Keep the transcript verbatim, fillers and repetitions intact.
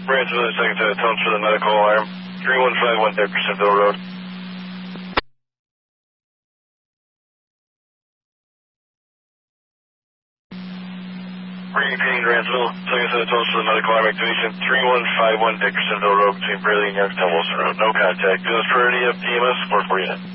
Bransville, second set of tones for the medical alarm. three one five one Dickersonville Road. Repeating Bransville, second set of tones for the medical alarm activation. three one five one Dickersonville Road between Braley and Youngstown Wilson Road. No contact. Do this for any of T M S four four unit.